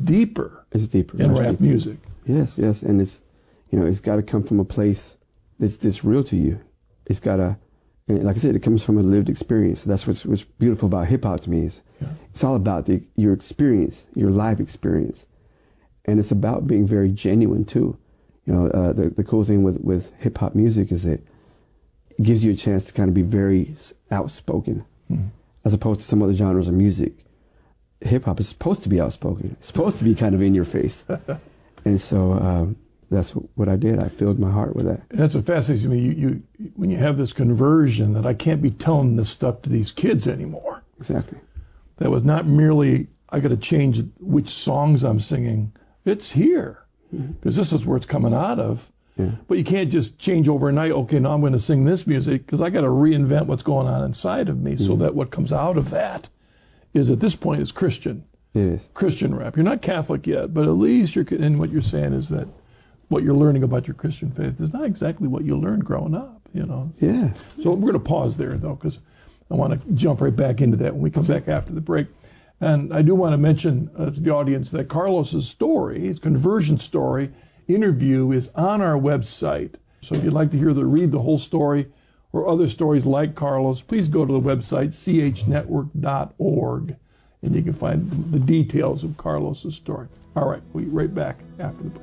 deeper. It's deeper in rap music. Yes, and it's, it's got to come from a place that's real to you. It's got to, like I said, it comes from a lived experience. That's what's beautiful about hip hop to me. It's all about your experience, your life experience, and it's about being very genuine too. The cool thing with hip hop music is that it gives you a chance to kind of be very outspoken, as opposed to some other genres of music. Hip hop is supposed to be outspoken. It's supposed to be kind of in your face, and so that's what I did. I filled my heart with that. And that's what fascinates me. You when you have this conversion that I can't be telling this stuff to these kids anymore. Exactly. That was not merely I got to change which songs I'm singing. It's here because this is where it's coming out of. Yeah. But you can't just change overnight. Okay, now I'm going to sing this music because I got to reinvent what's going on inside of me so that what comes out of that is at this point is Christian. It is. Christian rap. You're not Catholic yet, but at least and what you're saying is that what you're learning about your Christian faith is not exactly what you learned growing up, Yeah. So we're going to pause there, though, because I want to jump right back into that when we come back after the break. And I do want to mention to the audience that Carlos's story, his conversion story, interview is on our website. So if you'd like to read the whole story or other stories like Carlos, please go to the website, chnetwork.org, and you can find the details of Carlos's story. All right, we'll be right back after the break.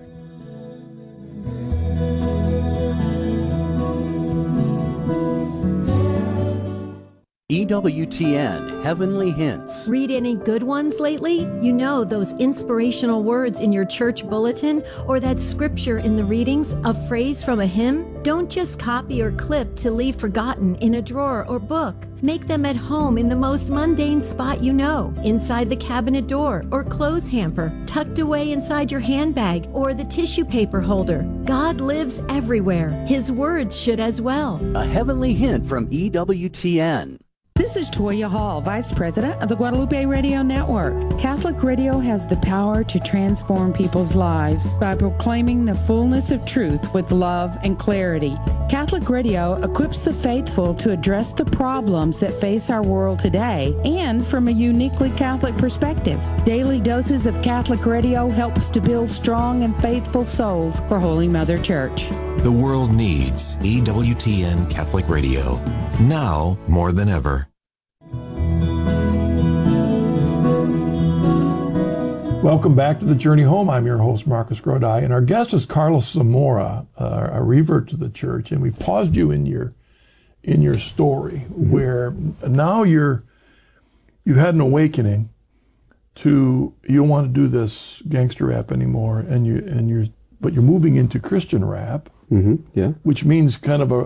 EWTN Heavenly Hints. Read any good ones lately? Those inspirational words in your church bulletin or that scripture in the readings, a phrase from a hymn? Don't just copy or clip to leave forgotten in a drawer or book. Make them at home in the most mundane spot inside the cabinet door or clothes hamper, tucked away inside your handbag or the tissue paper holder. God lives everywhere. His words should as well. A heavenly hint from EWTN. This is Toya Hall, Vice President of the Guadalupe Radio Network. Catholic radio has the power to transform people's lives by proclaiming the fullness of truth with love and clarity. Catholic radio equips the faithful to address the problems that face our world today and from a uniquely Catholic perspective. Daily doses of Catholic radio helps to build strong and faithful souls for Holy Mother Church. The world needs EWTN Catholic Radio, now more than ever. Welcome back to The Journey Home. I'm your host, Marcus Grodi, and our guest is Carlos Zamora, a revert to the church. And we paused you in your story where now you had an awakening to you don't want to do this gangster rap anymore, but you're moving into Christian rap, which means kind of a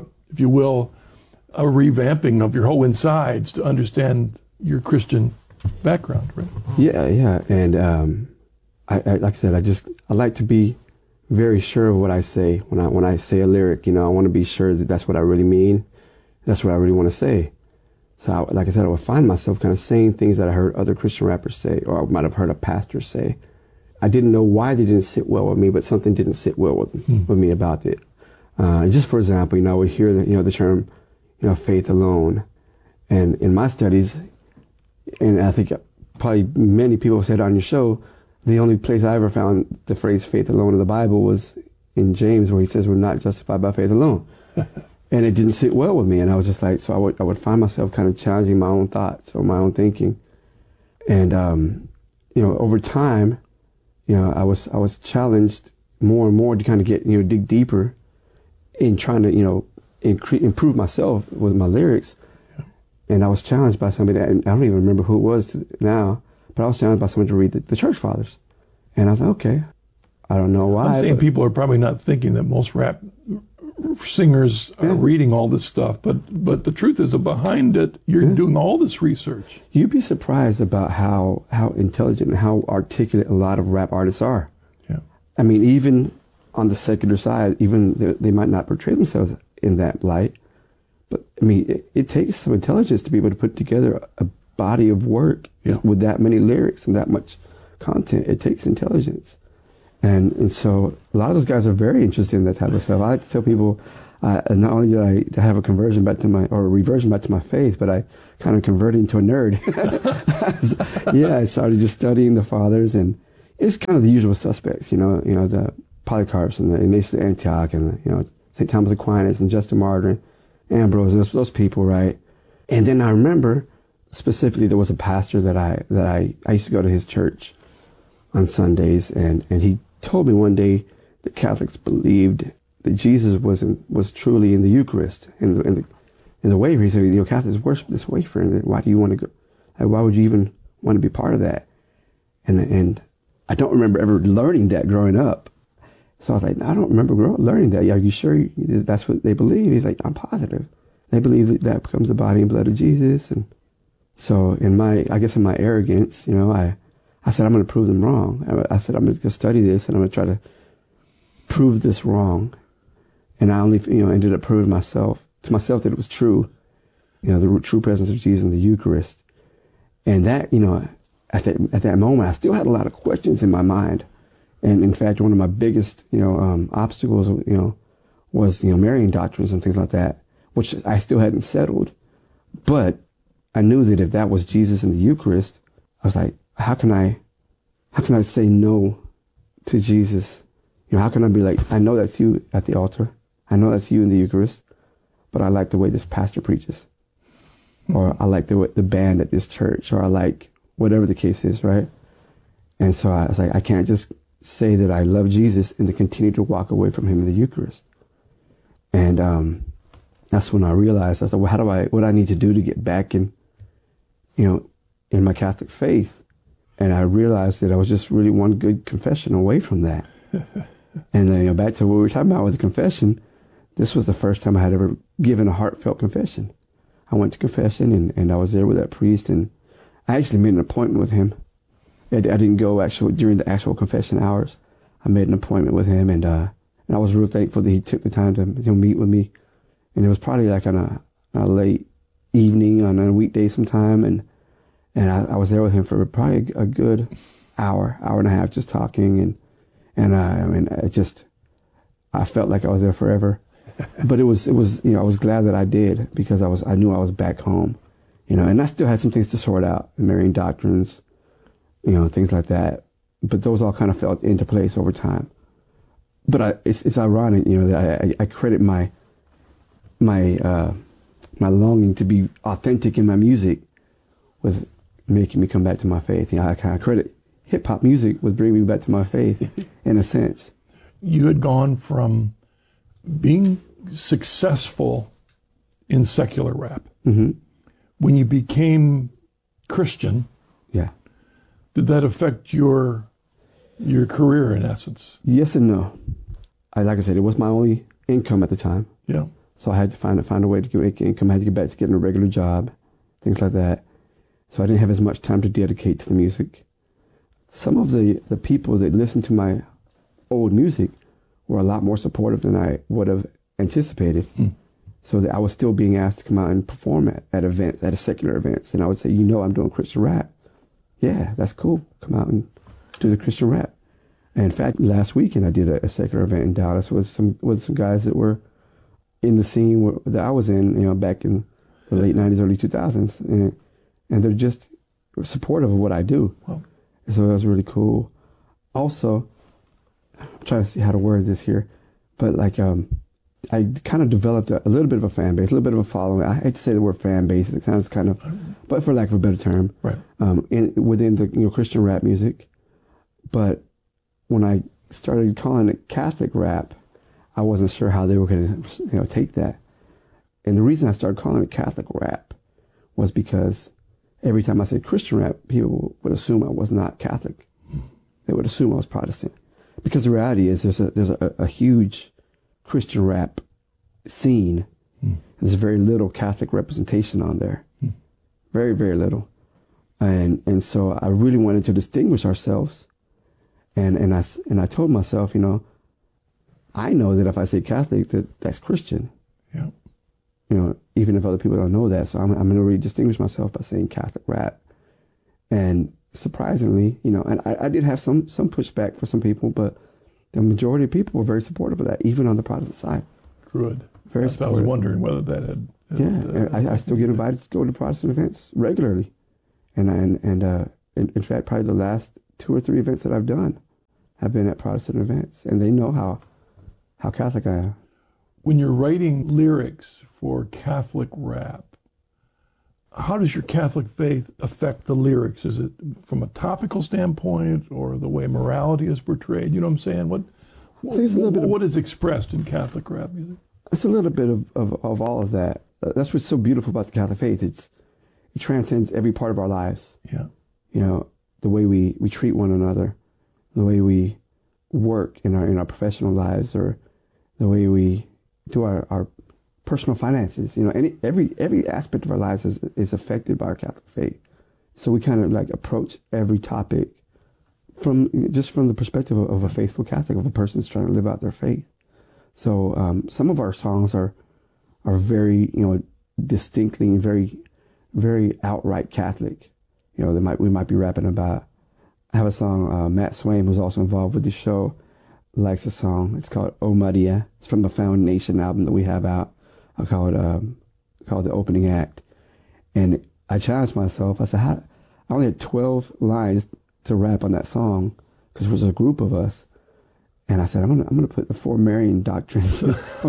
revamping of your whole insides to understand your Christian background, right? Yeah, and I like I said, I like to be very sure of what I say when I say a lyric. I want to be sure that that's what I really mean. That's what I really want to say. So, like I said, I would find myself kind of saying things that I heard other Christian rappers say, or I might have heard a pastor say. I didn't know why they didn't sit well with me, but something didn't sit well with me about it. Just for example, I would hear the term, faith alone, and in my studies. And I think probably many people said on your show, the only place I ever found the phrase faith alone in the Bible was in James, where he says we're not justified by faith alone. And it didn't sit well with me. And I was just like, so I would find myself kind of challenging my own thoughts or my own thinking. And, over time, I was challenged more and more to kind of get, dig deeper in trying to, improve myself with my lyrics. And I was challenged by somebody, and I don't even remember who it was now, but I was challenged by somebody to read the church fathers. And I was like, okay, I don't know why. I'm saying people are probably not thinking that most rap singers are reading all this stuff, but the truth is that behind it, you're doing all this research. You'd be surprised about how intelligent and how articulate a lot of rap artists are. Yeah. I mean, even on the secular side, even they might not portray themselves in that light. But, it takes some intelligence to be able to put together a body of work with that many lyrics and that much content. It takes intelligence. And so a lot of those guys are very interested in that type of stuff. I like to tell people, not only did I have a reversion back to my faith, but I kind of converted into a nerd. I started just studying the fathers and, it's kind of the usual suspects, the Polycarps and the Ignatius of Antioch and St. Thomas Aquinas and Justin Martyr and Ambrose and those people, right? And then I remember specifically there was a pastor that I used to go to his church on Sundays, and he told me one day that Catholics believed that Jesus was truly in the Eucharist, in the wafer. He said, Catholics worship this wafer, and why do you want to go? Like, why would you even want to be part of that? And I don't remember ever learning that growing up. So I was like, I don't remember learning that. Are you sure that's what they believe? He's like, I'm positive. They believe that becomes the body and blood of Jesus. And so in my arrogance, I said, I'm going to prove them wrong. I said, I'm going to go study this and I'm going to try to prove this wrong. And I only, ended up proving to myself that it was true, the true presence of Jesus in the Eucharist. And that, at that moment, I still had a lot of questions in my mind. And in fact, one of my biggest, obstacles, was, Marian doctrines and things like that, which I still hadn't settled. But I knew that if that was Jesus in the Eucharist, I was like, how can I say no to Jesus? How can I be like, I know that's you at the altar. I know that's you in the Eucharist, but I like the way this pastor preaches. Or I like the band at this church, or I like whatever the case is, right? And so I was like, I can't just say that I love Jesus and then continue to walk away from him in the Eucharist. And that's when I realized, I said, well, what do I need to do to get back in my Catholic faith? And I realized that I was just really one good confession away from that. And then, back to what we were talking about with the confession, this was the first time I had ever given a heartfelt confession. I went to confession and I was there with that priest, and I actually made an appointment with him. I didn't go during the actual confession hours. I made an appointment with him, and I was real thankful that he took the time to meet with me. And it was probably like on a late evening on a weekday sometime, and I was there with him for probably a good hour and a half, just talking, and I felt like I was there forever. But it was I was glad that I did, because I knew I was back home, and I still had some things to sort out, Marian doctrines, things like that. But those all kind of fell into place over time. But it's ironic, that I credit my longing to be authentic in my music with making me come back to my faith. I kind of credit hip hop music with bringing me back to my faith, in a sense. You had gone from being successful in secular rap. Mm-hmm. When you became Christian, yeah, did that affect your career in essence? Yes and no. Like I said, it was my only income at the time. Yeah. So I had to find a way to make income. I had to get back to getting a regular job, things like that. So I didn't have as much time to dedicate to the music. Some of the people that listened to my old music were a lot more supportive than I would have anticipated. So that I was still being asked to come out and perform at events, at secular events. And I would say, I'm doing Christian rap. Yeah, that's cool. Come out and do the Christian rap. And in fact, last weekend I did a secular event in Dallas with some guys that were in the scene that I was in, back in the late 90s, early 2000s. And they're just supportive of what I do. Wow. So that was really cool. Also, I'm trying to see how to word this here, but I kind of developed a little bit of a fan base, a little bit of a following. I hate to say the word fan base; it sounds kind of, but for lack of a better term, right? Within the Christian rap music. But when I started calling it Catholic rap, I wasn't sure how they were going to take that. And the reason I started calling it Catholic rap was because every time I said Christian rap, people would assume I was not Catholic. They would assume I was Protestant. Because the reality is there's a huge Christian rap scene. There's very little Catholic representation on there. Very, very little. And so I really wanted to distinguish ourselves. And I told myself, I know that if I say Catholic, that's Christian. Yeah. Even if other people don't know that. So I'm going to really distinguish myself by saying Catholic rap. And surprisingly, and I did have some pushback for some people, but the majority of people were very supportive of that, even on the Protestant side. Good. Very supportive. I was wondering whether that had I still get invited to go to Protestant events regularly. And in fact, probably the last 2 or 3 events that I've done have been at Protestant events, and they know how Catholic I am. When you're writing lyrics for Catholic rap, how does your Catholic faith affect the lyrics? Is it from a topical standpoint or the way morality is portrayed? You know what I'm saying? What is expressed in Catholic rap music? It's a little bit of all of that. That's what's so beautiful about the Catholic faith. It transcends every part of our lives. Yeah. You know, the way we treat one another, the way we work in our professional lives, or the way we do our personal finances. You know, every aspect of our lives is affected by our Catholic faith. So we kind of like approach every topic from the perspective of a faithful Catholic, of a person that's trying to live out their faith. So some of our songs are very, you know, distinctly very, very outright Catholic. You know, we might be rapping about. I have a song, Matt Swain, who's also involved with the show, likes a song. It's called Oh Maria. It's from the Foundation album that we have out. I call it the opening act. And I challenged myself. I said, I only had 12 lines to rap on that song because there was a group of us. And I said, I'm gonna put the 4 Marian doctrines,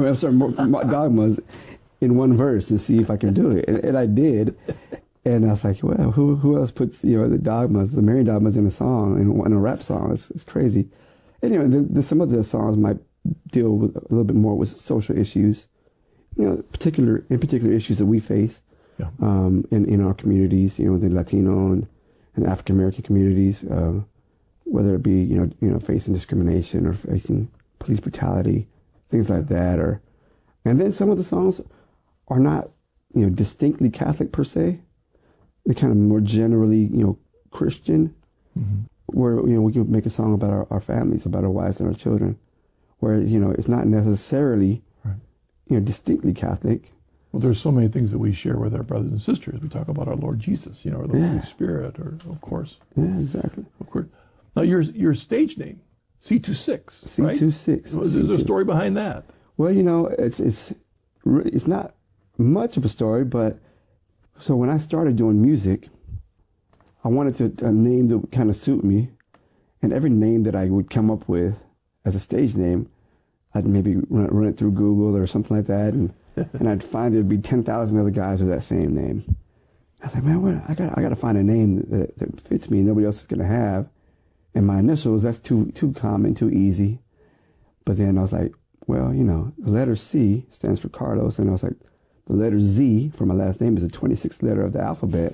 dogmas in one verse and see if I can do it. And I did. And I was like, well, who else puts, you know, the Marian dogmas in a song, in a rap song? It's crazy. Anyway, some of the songs might deal with a little bit more with social issues, you know, particular issues that we face, yeah. in our communities, you know, the Latino and African American communities, whether it be you know facing discrimination or facing police brutality, things like that, and then some of the songs are not, you know, distinctly Catholic per se. They're kind of more generally, you know, Christian, mm-hmm. where, you know, we can make a song about our families, about our wives and our children, where, you know, it's not necessarily, right. you know, distinctly Catholic. Well, there's so many things that we share with our brothers and sisters. We talk about our Lord Jesus, you know, or the Holy Spirit, or of course. Yeah, exactly. Of course. Now, your stage name, C26, right? C26. There's a story behind that. Well, you know, it's not much of a story, but so when I started doing music, I wanted a name that would kind of suit me, and every name that I would come up with as a stage name, I'd maybe run it through Google or something like that, and I'd find there'd be 10,000 other guys with that same name. I was like, man, I got to find a name that fits me and nobody else is gonna have. And my initials, that's too common, too easy. But then I was like, well, you know, the letter C stands for Carlos, and I was like, the letter Z for my last name is the 26th letter of the alphabet.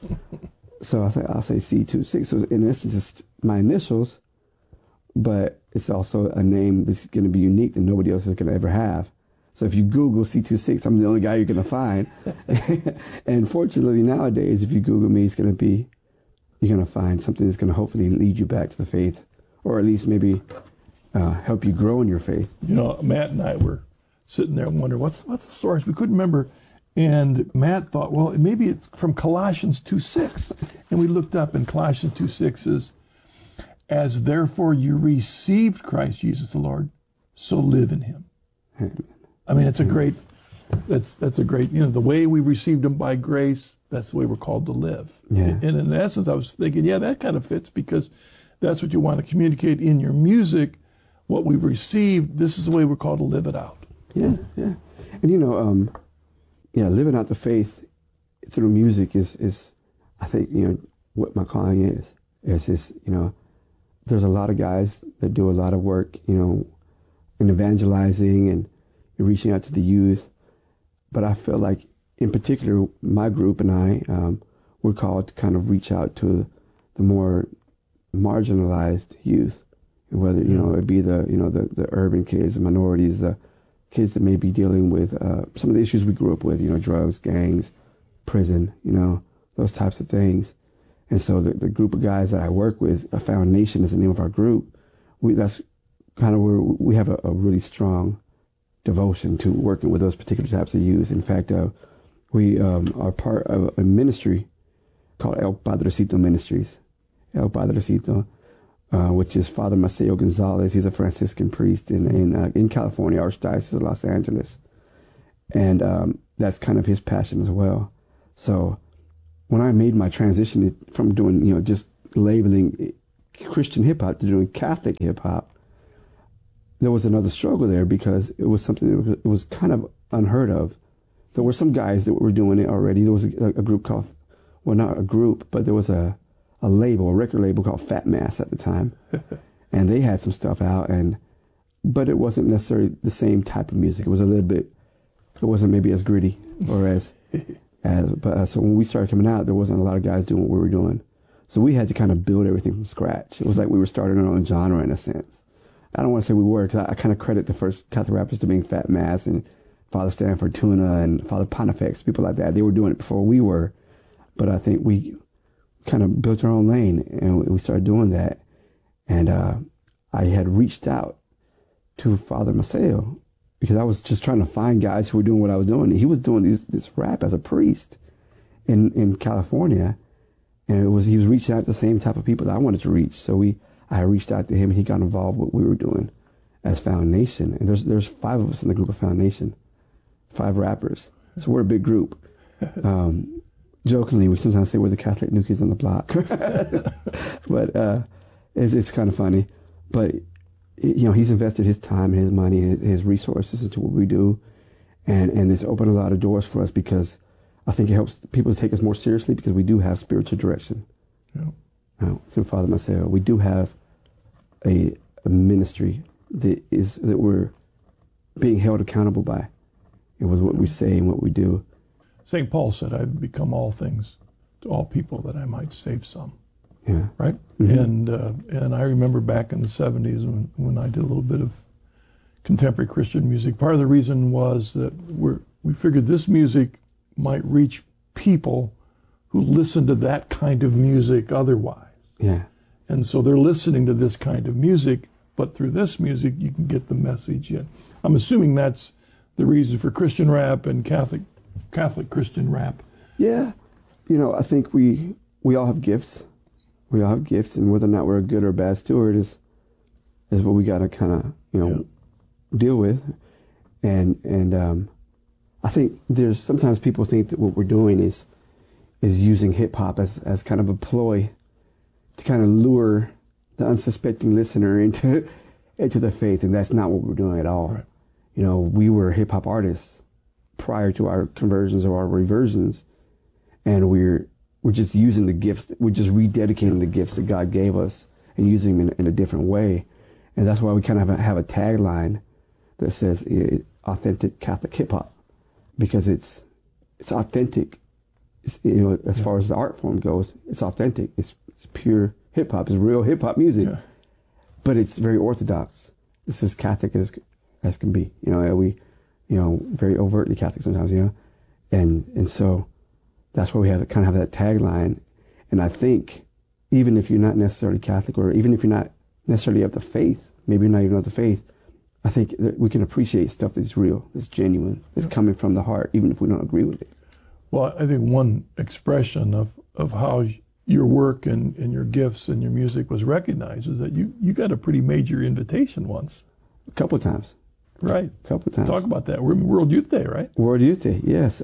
So I'll say C26. So in essence, it's my initials, but it's also a name that's going to be unique that nobody else is going to ever have. So if you Google C26, I'm the only guy you're going to find. And fortunately nowadays, if you Google me, you're going to find something that's going to hopefully lead you back to the faith, or at least maybe help you grow in your faith. You know, Matt and I were sitting there and wondering, what's the source? We couldn't remember. And Matt thought, well, maybe it's from Colossians 2:6. And we looked up, and Colossians 2:6 is, as therefore you received Christ Jesus the Lord, so live in him. Amen. I mean, it's a great, that's a great, you know, the way we received him by grace, that's the way we're called to live. Yeah. And in essence, I was thinking, yeah, that kind of fits, because that's what you want to communicate in your music. What we've received, this is the way we're called to live it out. Yeah, yeah. And, you know, living out the faith through music is I think, you know, what my calling is. It's just, you know, there's a lot of guys that do a lot of work, you know, in evangelizing and reaching out to the youth. But I feel like, in particular, my group and I, we're called to kind of reach out to the more marginalized youth, whether, you know, it be the urban kids, the minorities, the kids that may be dealing with some of the issues we grew up with, you know, drugs, gangs, prison, you know, those types of things. And so the group of guys that I work with, A Foundation is the name of our group, that's kind of where we have a really strong devotion to working with those particular types of youth. In fact, we are part of a ministry called El Padrecito Ministries. El Padrecito, which is Father Maceo Gonzalez. He's a Franciscan priest in California, Archdiocese of Los Angeles. And that's kind of his passion as well. So when I made my transition from doing, you know, just labeling Christian hip hop to doing Catholic hip hop, there was another struggle there because it was something that was kind of unheard of. There were some guys that were doing it already. There was a group called, well, not a group, but there was a record label called Fat Mass at the time. And they had some stuff out, but it wasn't necessarily the same type of music. It was it wasn't maybe as gritty or so when we started coming out, there wasn't a lot of guys doing what we were doing. So we had to kind of build everything from scratch. It was like we were starting our own genre in a sense. I don't want to say we were, because I kind of credit the first Catholic rappers to being Fat Mass and Father Stanford Tuna and Father Pontifex, people like that. They were doing it before we were. But I think we kind of built our own lane, and we started doing that. And I had reached out to Father Maceo because I was just trying to find guys who were doing what I was doing. He was doing this rap as a priest in California, and he was reaching out to the same type of people that I wanted to reach. So I reached out to him, and he got involved with what we were doing as Foundation. And there's 5 of us in the group of Foundation, 5 rappers. So we're a big group. Jokingly, we sometimes say we're the Catholic New Kids on the Block. But it's kind of funny. But, he's invested his time, his money, his resources into what we do. And it's opened a lot of doors for us because I think it helps people to take us more seriously because we do have spiritual direction. Yeah. Through Father Maceo, we do have a ministry that we're being held accountable by. It was what we say and what we do. St. Paul said, I've become all things to all people that I might save some. Yeah. Right? Mm-hmm. And I remember back in the 70s when I did a little bit of contemporary Christian music, part of the reason was that we figured this music might reach people who listen to that kind of music otherwise. Yeah. And so they're listening to this kind of music, but through this music you can get the message in. I'm assuming that's the reason for Christian rap and Catholic Christian rap. Yeah. I think we all have gifts. We all have gifts, and whether or not we're a good or bad steward is what we got to kind of, deal with. And I think there's sometimes people think that what we're doing is using hip hop as kind of a ploy to kind of lure the unsuspecting listener into the faith, and that's not what we're doing at all. Right. We were hip hop artists prior to our conversions or our reversions, and we're just using the gifts. We're just rededicating the gifts that God gave us and using them in a different way. And that's why we kind of have a tagline that says authentic Catholic hip hop, because it's authentic. As far as the art form goes, it's authentic. It's pure hip hop. It's real hip hop music, but it's very orthodox. It's as Catholic as can be. We very overtly Catholic sometimes. And so that's why we have that tagline. And I think even if you're not necessarily Catholic, or even if you're not necessarily of the faith, maybe you're not even of the faith, I think that we can appreciate stuff that's real, that's genuine, that's coming from the heart, even if we don't agree with it. Well, I think one expression of how your work and your gifts and your music was recognized is that you got a pretty major invitation once. A couple of times. Right. A couple of times. Talk about that. We're World Youth Day, right? World Youth Day, yes.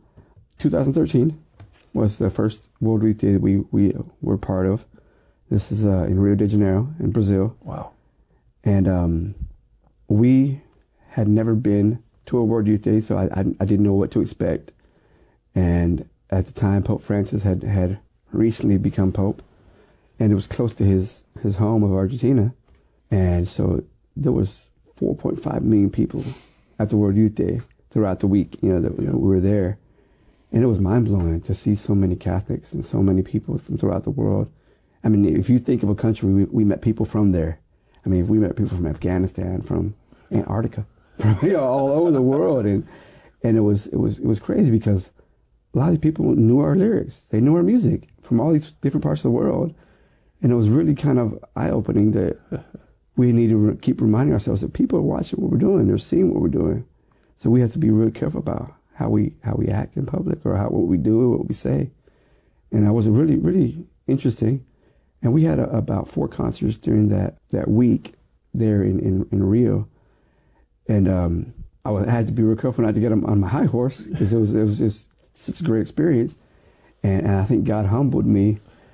2013 was the first World Youth Day that we were part of. This is in Rio de Janeiro in Brazil. Wow. And we had never been to a World Youth Day, so I didn't know what to expect. And at the time, Pope Francis had recently become Pope, and it was close to his home of Argentina. And so there was 4.5 million people at the World Youth Day throughout the week, that we were there. And it was mind-blowing to see so many Catholics and so many people from throughout the world. I mean, if you think of a country, we met people from there. I mean, we met people from Afghanistan, from Antarctica, from all over the world. And it was crazy because a lot of these people knew our lyrics. They knew our music from all these different parts of the world. And it was really kind of eye-opening that we need to keep reminding ourselves that people are watching what we're doing. They're seeing what we're doing. So we have to be really careful about how we act in public, or what we do, what we say. And that was really, really interesting. And we had about 4 concerts during that week there in Rio. And I had to be real careful not to get on my high horse, because it was just such a great experience. And I think God humbled me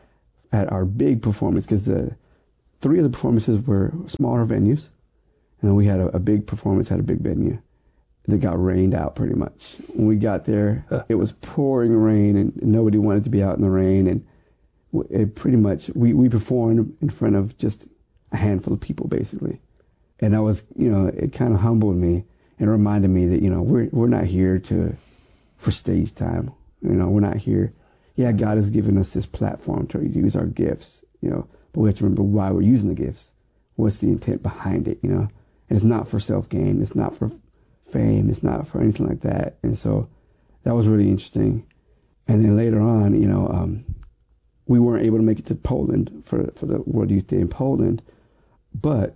at our big performance, because the 3 of the performances were smaller venues, and then we had a big performance at a big venue that got rained out pretty much. When we got there, it was pouring rain, and nobody wanted to be out in the rain, and it pretty much, we performed in front of just a handful of people, basically. And I was, it kind of humbled me and reminded me that, we're not here for stage time. We're not here. Yeah, God has given us this platform to use our gifts, but we have to remember why we're using the gifts. What's the intent behind it, And it's not for self-gain. It's not for fame. It's not for anything like that. And so that was really interesting. And then later on, we weren't able to make it to Poland for the World Youth Day in Poland, but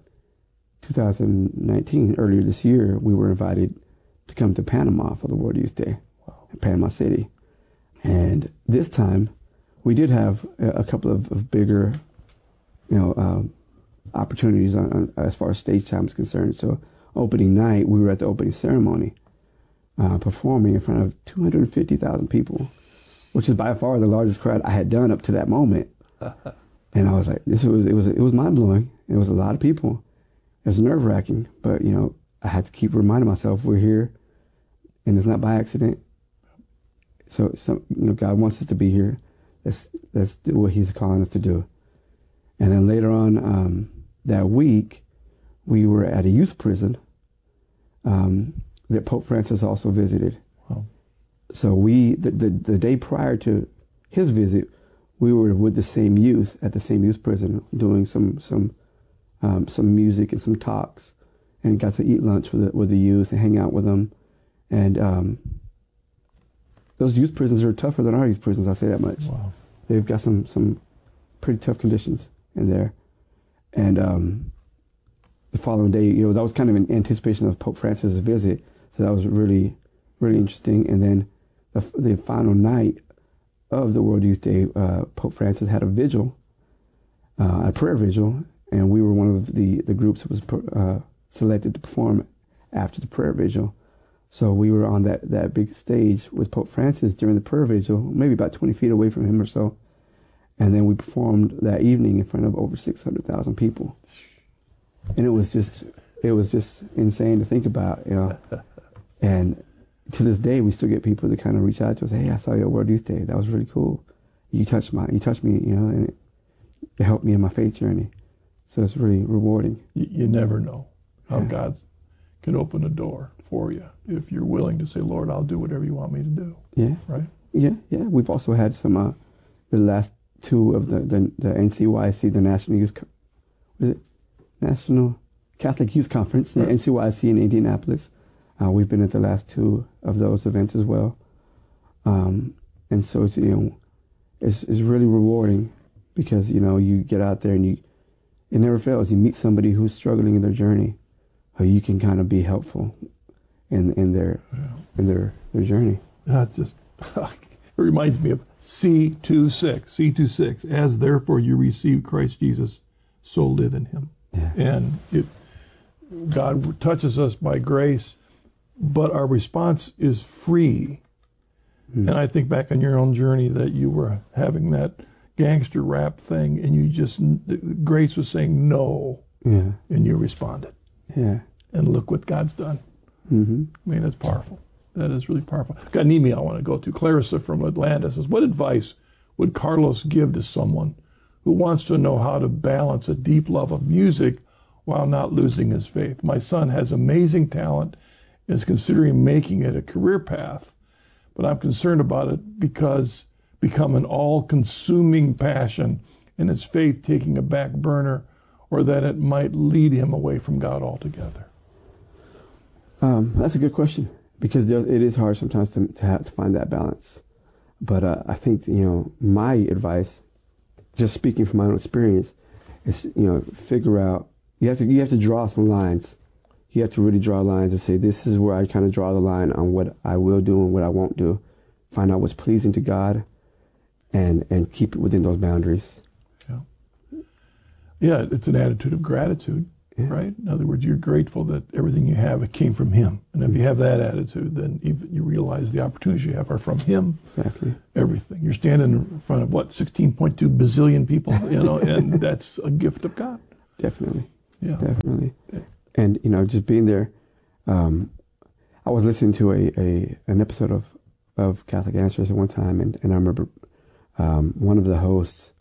2019, earlier this year, we were invited to come to Panama for the World Youth Day in Panama City. And this time, we did have a couple of bigger, opportunities as far as stage time is concerned. So opening night, we were at the opening ceremony, performing in front of 250,000 people, which is by far the largest crowd I had done up to that moment. And I was like, it was mind blowing. It was a lot of people. It was nerve wracking, but I had to keep reminding myself we're here, and it's not by accident. So God wants us to be here. Let's do what He's calling us to do. And then later on that week, we were at a youth prison that Pope Francis also visited. Wow. So the day prior to his visit, we were with the same youth at the same youth prison doing some music and some talks, and got to eat lunch with the youth and hang out with them. And those youth prisons are tougher than our youth prisons, I'll say that much. Wow. They've got some pretty tough conditions in there. And the following day, that was kind of in anticipation of Pope Francis' visit, so that was really, really interesting. And then the final night of the World Youth Day, Pope Francis had a vigil, a prayer vigil, and we were one of the groups that was selected to perform after the prayer vigil. So we were on that big stage with Pope Francis during the prayer vigil, maybe about 20 feet away from him or so. And then we performed that evening in front of over 600,000 people. And it was just insane to think about, And to this day, we still get people that kind of reach out to us, hey, I saw you at World Youth Day. That was really cool. You touched me, and it helped me in my faith journey. So it's really rewarding. You never know how God can open a door for you if you're willing to say, Lord, I'll do whatever you want me to do. Yeah. Right? Yeah. We've also had some, the last 2 of the NCYC, the National Catholic Youth Conference, the NCYC in Indianapolis. We've been at the last 2 of those events as well. And so it's, it's really rewarding because, you get out there and it never fails. You meet somebody who's struggling in their journey, how you can kind of be helpful in their journey. That just it reminds me of C26, as therefore you receive Christ Jesus, so live in Him. Yeah. And God touches us by grace, but our response is free. And I think back on your own journey that you were having that gangster rap thing, and grace was saying no, and you responded. Yeah. And look what God's done. Mm-hmm. I mean, that's powerful. That is really powerful. Got an email I want to go to. Clarissa from Atlanta says, what advice would Carlos give to someone who wants to know how to balance a deep love of music while not losing his faith? My son has amazing talent and is considering making it a career path, but I'm concerned about it because become an all-consuming passion and his faith taking a back burner, or that it might lead him away from God altogether. That's a good question, because it is hard sometimes to have to find that balance. But I think, my advice, just speaking from my own experience, is, figure out, you have to draw some lines. You have to really draw lines and say, this is where I kind of draw the line on what I will do and what I won't do. Find out what's pleasing to God and keep it within those boundaries. Yeah, it's an attitude of gratitude. right? In other words, you're grateful that everything you have, it came from Him. And if you have that attitude, then you realize the opportunities you have are from Him. Exactly. Everything. You're standing in front of, 16.2 bazillion people, and that's a gift of God. Definitely. Yeah. Definitely. And, just being there, I was listening to an episode of Catholic Answers at one time, and I remember one of the hosts,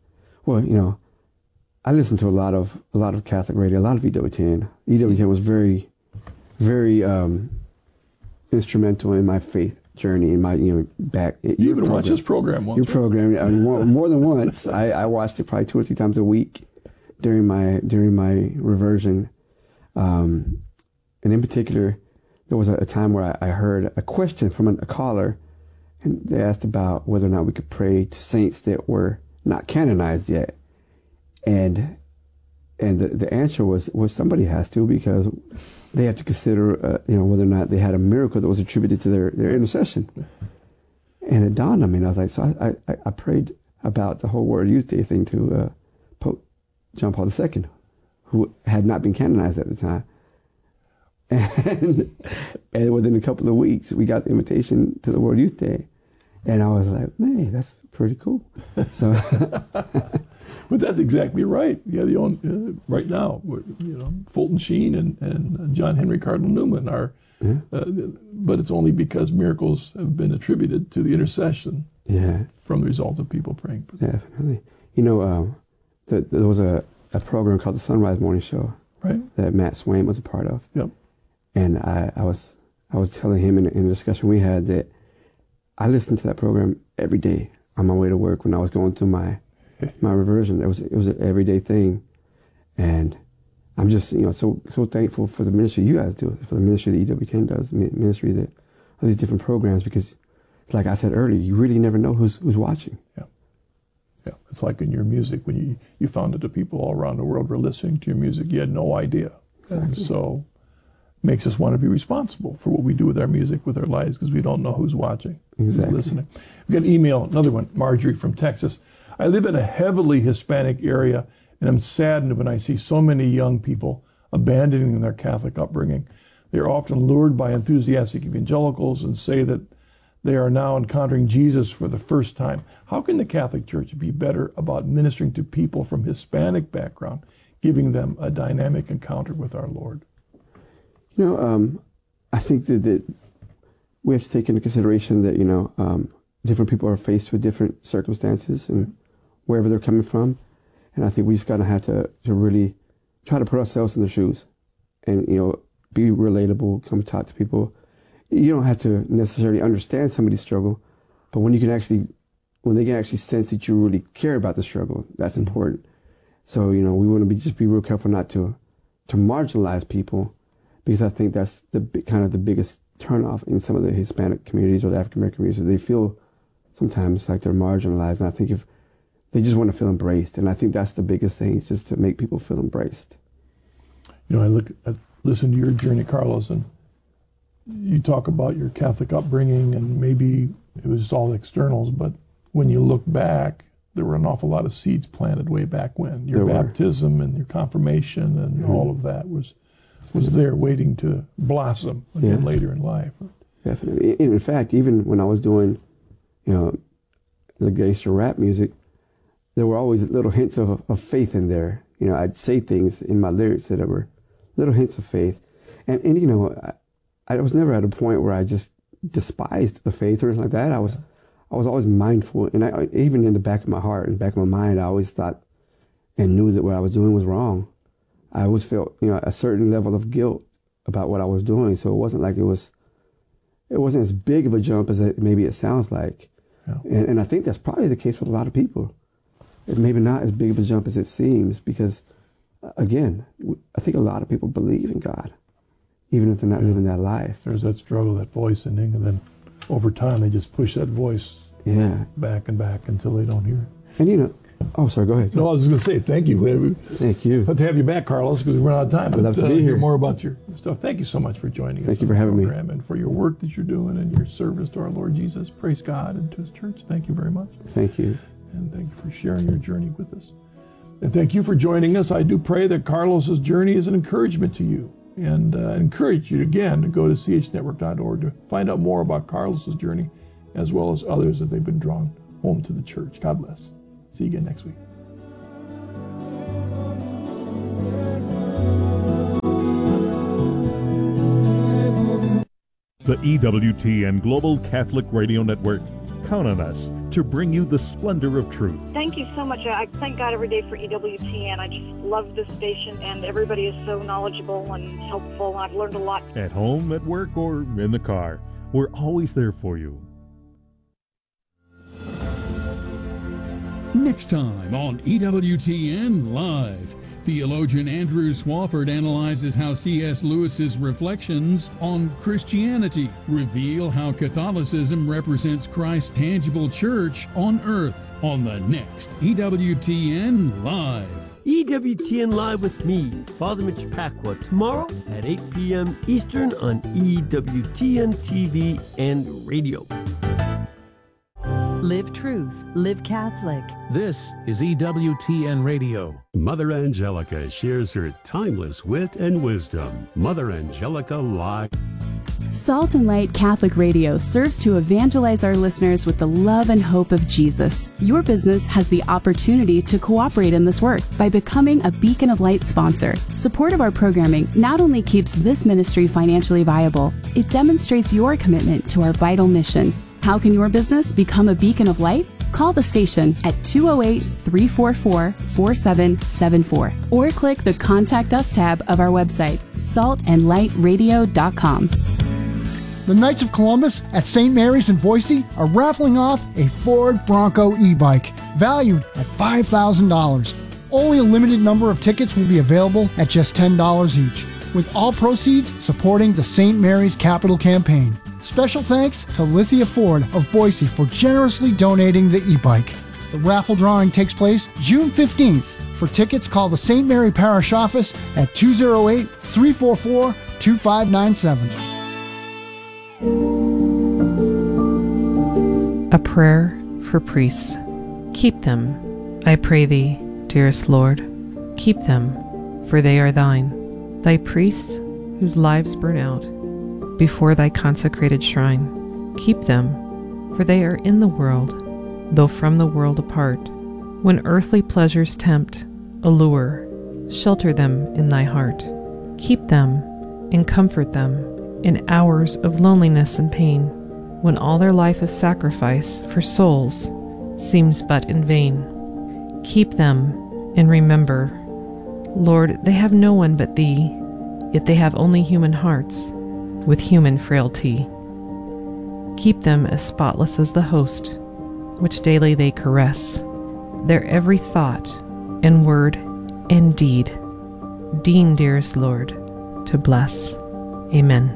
I listened to a lot of Catholic radio, a lot of EWTN. EWTN was very, very instrumental in my faith journey, in my back. You even watched this program once. Your program, more than once. I watched it probably 2 or 3 times a week during my reversion, and in particular, there was a time where I heard a question from a caller, and they asked about whether or not we could pray to saints that were not canonized yet. And the answer was somebody has to, because they have to consider whether or not they had a miracle that was attributed to their intercession. And it dawned on me, and I was like, so I prayed about the whole World Youth Day thing to Pope John Paul II, who had not been canonized at the time. And within a couple of weeks, we got the invitation to the World Youth Day. And I was like, man, that's pretty cool. So, but that's exactly right. Yeah, right now, Fulton Sheen and John Henry Cardinal Newman are, but it's only because miracles have been attributed to the intercession from the result of people praying for them. Definitely. There was a program called the Sunrise Morning Show, right, that Matt Swain was a part of. Yep. And I was telling him in a discussion we had that I listened to that program every day on my way to work when I was going through my reversion. It was an everyday thing, and I'm just so thankful for the ministry you guys do, for the ministry that EWTN does, the ministry that all these different programs, because like I said earlier, you really never know who's watching. Yeah. It's like in your music when you found that the people all around the world were listening to your music, you had no idea, exactly. And so makes us want to be responsible for what we do with our music, with our lives, because we don't know who's watching, exactly. Who's listening. We've got an email, another one, Marjorie from Texas. I live in a heavily Hispanic area, and I'm saddened when I see so many young people abandoning their Catholic upbringing. They are often lured by enthusiastic evangelicals and say that they are now encountering Jesus for the first time. How can the Catholic Church be better about ministering to people from Hispanic background, giving them a dynamic encounter with our Lord? I think that we have to take into consideration that, different people are faced with different circumstances and wherever they're coming from. And I think we just got to have to really try to put ourselves in their shoes and, be relatable, come talk to people. You don't have to necessarily understand somebody's struggle, but when they can actually sense that you really care about the struggle, that's important. So, we want to just be real careful not to marginalize people, because I think that's the biggest turnoff in some of the Hispanic communities or the African American communities. They feel sometimes like they're marginalized, and I think if they just want to feel embraced, and I think that's the biggest thing, is just to make people feel embraced. I listen to your journey, Carlos, and you talk about your Catholic upbringing, and maybe it was all externals, but when you look back, there were an awful lot of seeds planted way back when. Your baptism and your confirmation and all of that was there waiting to blossom again later in life. Definitely. In fact, even when I was doing, the gangster rap music, there were always little hints of faith in there. I'd say things in my lyrics that were little hints of faith. And I was never at a point where I just despised the faith or anything like that. I was always mindful. And even in the back of my heart and back of my mind, I always thought and knew that what I was doing was wrong. I always felt, a certain level of guilt about what I was doing. So it wasn't like it wasn't as big of a jump as maybe it sounds like. Yeah. And I think that's probably the case with a lot of people. It's maybe not as big of a jump as it seems, because, again, I think a lot of people believe in God, even if they're not living that life. There's that struggle, that voice ending, and then over time they just push that voice back and back until they don't hear it. And oh, sorry, go ahead. No, I was just going to say thank you. Thank you. Glad to have you back, Carlos, because we run out of time. I'd love to be here. Hear more about your stuff. Thank you so much for joining us. Thank you for having me. And for your work that you're doing and your service to our Lord Jesus. Praise God and to His church. Thank you very much. Thank you. And thank you for sharing your journey with us. And thank you for joining us. I do pray that Carlos's journey is an encouragement to you, and encourage you again to go to chnetwork.org to find out more about Carlos's journey, as well as others as they've been drawn home to the church. God bless. See you again next week. The EWTN Global Catholic Radio Network. Count on us to bring you the splendor of truth. Thank you so much. I thank God every day for EWTN. I just love this station, and everybody is so knowledgeable and helpful. I've learned a lot. At home, at work, or in the car, we're always there for you. Next time on EWTN Live, theologian Andrew Swafford analyzes how C.S. Lewis's reflections on Christianity reveal how Catholicism represents Christ's tangible church on earth on the next EWTN Live. EWTN Live with me, Father Mitch Pacwa, tomorrow at 8 p.m. Eastern on EWTN TV and radio. Live truth, live Catholic. This is EWTN Radio. Mother Angelica shares her timeless wit and wisdom. Mother Angelica Live. Salt and Light Catholic Radio serves to evangelize our listeners with the love and hope of Jesus. Your business has the opportunity to cooperate in this work by becoming a Beacon of Light sponsor. Support of our programming not only keeps this ministry financially viable, it demonstrates your commitment to our vital mission. How can your business become a beacon of light? Call the station at 208-344-4774 or click the Contact Us tab of our website, saltandlightradio.com. The Knights of Columbus at St. Mary's in Boise are raffling off a Ford Bronco e-bike valued at $5,000. Only a limited number of tickets will be available at just $10 each, with all proceeds supporting the St. Mary's Capital Campaign. Special thanks to Lithia Ford of Boise for generously donating the e-bike. The raffle drawing takes place June 15th. For tickets, call the St. Mary Parish Office at 208-344-2597. A prayer for priests. Keep them, I pray thee, dearest Lord. Keep them, for they are thine. Thy priests, whose lives burn out before thy consecrated shrine. Keep them, for they are in the world, though from the world apart. When earthly pleasures tempt, allure, shelter them in thy heart. Keep them and comfort them in hours of loneliness and pain, when all their life of sacrifice for souls seems but in vain. Keep them and remember, Lord, they have no one but thee, yet they have only human hearts with human frailty. Keep them as spotless as the host, which daily they caress, their every thought and word and deed. Deign, dearest Lord, to bless. Amen.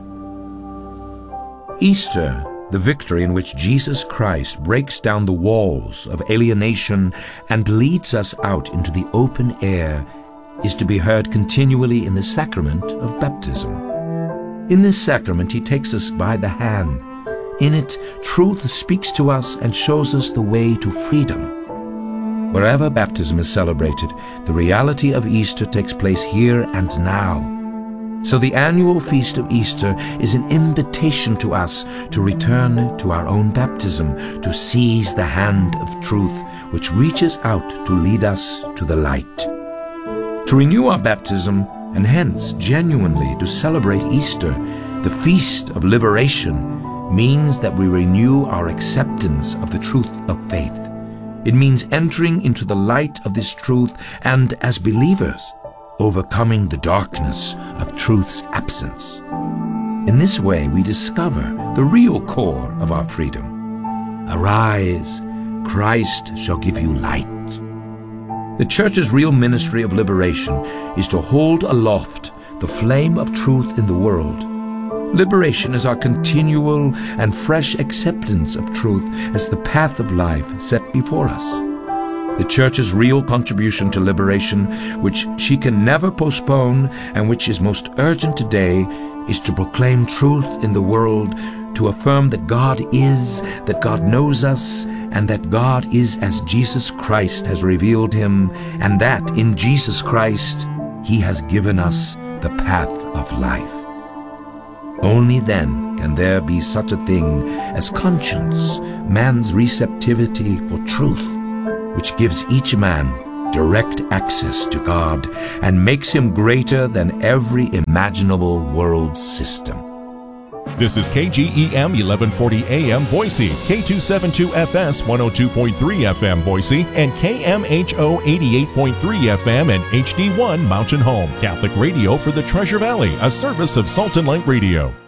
Easter, the victory in which Jesus Christ breaks down the walls of alienation and leads us out into the open air, is to be heard continually in the sacrament of baptism. In this sacrament, he takes us by the hand. In it, truth speaks to us and shows us the way to freedom. Wherever baptism is celebrated, the reality of Easter takes place here and now. So the annual feast of Easter is an invitation to us to return to our own baptism, to seize the hand of truth which reaches out to lead us to the light. To renew our baptism, and hence genuinely to celebrate Easter, the feast of liberation, means that we renew our acceptance of the truth of faith. It means entering into the light of this truth and, as believers, overcoming the darkness of truth's absence. In this way, we discover the real core of our freedom. Arise, Christ shall give you light. The Church's real ministry of liberation is to hold aloft the flame of truth in the world. Liberation is our continual and fresh acceptance of truth as the path of life set before us. The Church's real contribution to liberation, which she can never postpone and which is most urgent today, is to proclaim truth in the world to affirm that God is, that God knows us, and that God is as Jesus Christ has revealed him, and that in Jesus Christ he has given us the path of life. Only then can there be such a thing as conscience, man's receptivity for truth, which gives each man direct access to God and makes him greater than every imaginable world system. This is KGEM 1140 AM Boise, K272FS 102.3 FM Boise, and KMHO 88.3 FM and HD1 Mountain Home. Catholic Radio for the Treasure Valley, a service of Salt and Light Radio.